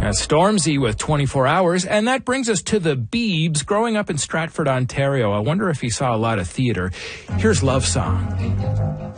Stormzy with 24 Hours. And that brings us to the Biebs. Growing up in Stratford, Ontario, I wonder if he saw a lot of theater. Here's Love Song.